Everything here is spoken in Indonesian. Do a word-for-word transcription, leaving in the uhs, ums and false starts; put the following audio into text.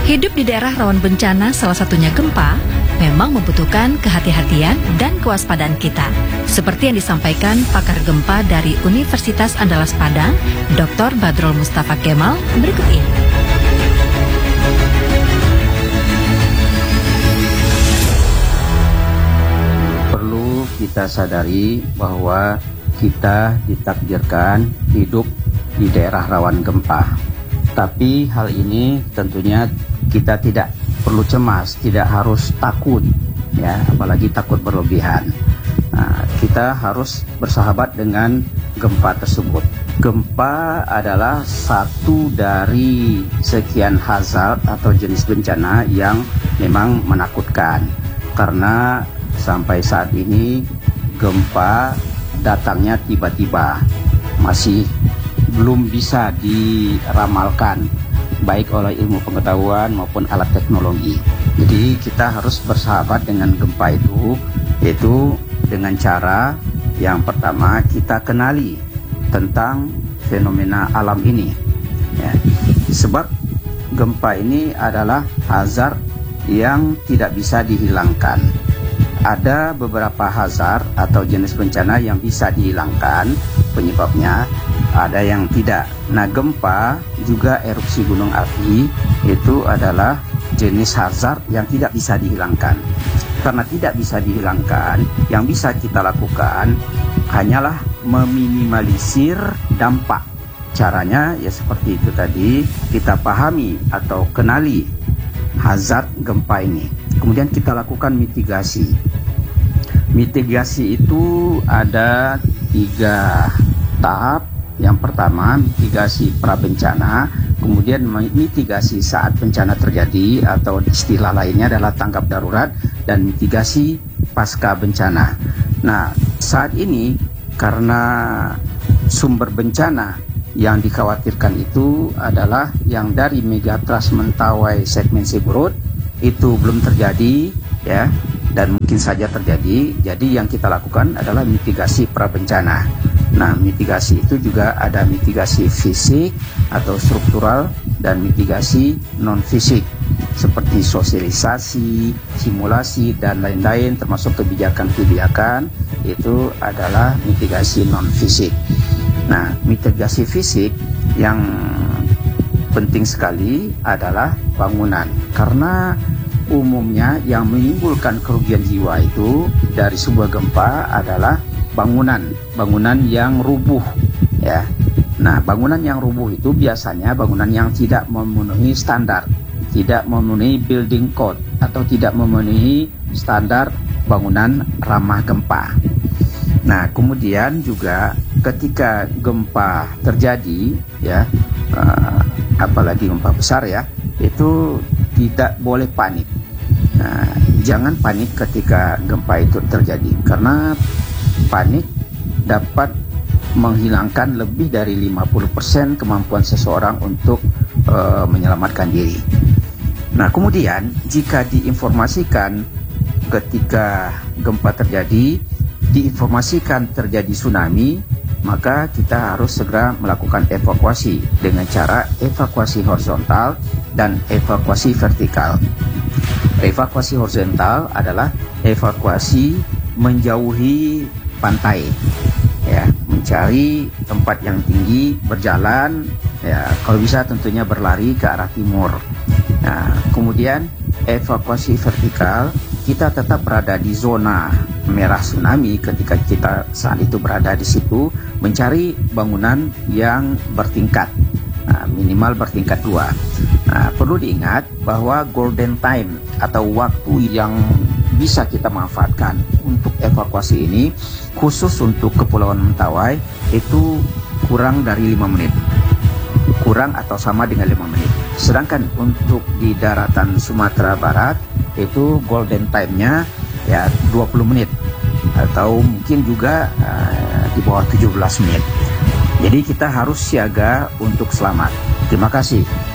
Hidup di daerah rawan bencana, salah satunya gempa, memang membutuhkan kehati-hatian dan kewaspadaan kita. Seperti yang disampaikan pakar gempa dari Universitas Andalas Padang, doktor Badrul Mustafa Kemal, berikut ini. Perlu kita sadari bahwa kita ditakdirkan hidup di daerah rawan gempa. Tapi hal ini tentunya kita tidak perlu cemas, tidak harus takut, ya, apalagi takut berlebihan. Nah, kita harus bersahabat dengan gempa tersebut. Gempa adalah satu dari sekian hazard atau jenis bencana yang memang menakutkan, karena sampai saat ini gempa datangnya tiba-tiba, masih belum bisa diramalkan baik oleh ilmu pengetahuan maupun alat teknologi. Jadi kita harus bersahabat dengan gempa itu, yaitu dengan cara yang pertama kita kenali tentang fenomena alam ini, ya. Sebab gempa ini adalah hazard yang tidak bisa dihilangkan. Ada beberapa hazard atau jenis bencana yang bisa dihilangkan penyebabnya, ada yang tidak. Nah, gempa juga erupsi gunung api itu adalah jenis hazard yang tidak bisa dihilangkan. Karena tidak bisa dihilangkan, yang bisa kita lakukan hanyalah meminimalisir dampak. Caranya ya seperti itu tadi, kita pahami atau kenali hazard gempa ini. Kemudian kita lakukan mitigasi. Mitigasi itu ada tiga tahap. Yang pertama, mitigasi prabencana, kemudian mitigasi saat bencana terjadi atau istilah lainnya adalah tanggap darurat, dan mitigasi pasca bencana. Nah, saat ini karena sumber bencana yang dikhawatirkan itu adalah yang dari Megatrust Mentawai segmen Siberut itu belum terjadi, ya, dan mungkin saja terjadi. Jadi yang kita lakukan adalah mitigasi prabencana. Nah, mitigasi itu juga ada mitigasi fisik atau struktural dan mitigasi non-fisik seperti sosialisasi, simulasi, dan lain-lain, termasuk kebijakan-kebijakan, itu adalah mitigasi non-fisik. Nah, mitigasi fisik yang penting sekali adalah bangunan, karena umumnya yang menimbulkan kerugian jiwa itu dari sebuah gempa adalah bangunan, bangunan yang rubuh, ya. Nah, bangunan yang rubuh itu biasanya bangunan yang tidak memenuhi standar, tidak memenuhi building code atau tidak memenuhi standar bangunan ramah gempa. Nah, kemudian juga ketika gempa terjadi, ya, uh, apalagi gempa besar, ya, itu tidak boleh panik. Nah, jangan panik ketika gempa itu terjadi, karena panik dapat menghilangkan lebih dari lima puluh persen kemampuan seseorang untuk uh, menyelamatkan diri. Nah, kemudian jika diinformasikan ketika gempa terjadi, diinformasikan terjadi tsunami, maka kita harus segera melakukan evakuasi dengan cara evakuasi horizontal dan evakuasi vertikal. Evakuasi horizontal adalah evakuasi menjauhi pantai, ya, mencari tempat yang tinggi, berjalan, ya, kalau bisa tentunya berlari ke arah timur. Nah, kemudian evakuasi vertikal, kita tetap berada di zona merah tsunami ketika kita saat itu berada di situ, mencari bangunan yang bertingkat, nah, minimal bertingkat dua. Nah, perlu diingat bahwa golden time atau waktu yang bisa kita manfaatkan untuk evakuasi ini, khusus untuk Kepulauan Mentawai, itu kurang dari lima menit, kurang atau sama dengan lima menit. Sedangkan untuk di daratan Sumatera Barat itu golden time-nya ya dua puluh menit atau mungkin juga uh, di bawah tujuh belas menit. Jadi kita harus siaga untuk selamat. Terima kasih.